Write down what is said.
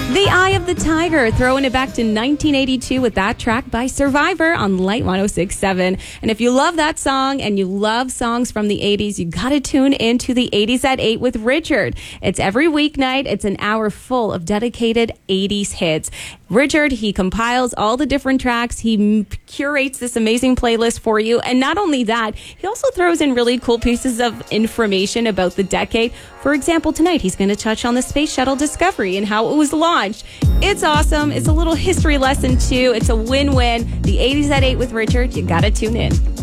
The Eye of the Tiger, throwing it back to 1982 with that track by Survivor on Light 106.7. And if you love that song and you love songs from the 80s, you got to tune into the 80s at 8 with Richard. It's every weeknight. It's an hour full of dedicated 80s hits. Richard, he compiles all the different tracks. He curates this amazing playlist for you. And not only that, he also throws in really cool pieces of information about the decade. For example, tonight he's going to touch on the Space Shuttle Discovery and how it was launched. It's awesome. It's a little history lesson too. It's a win-win. The 80s at 8 with Richard. You got to tune in.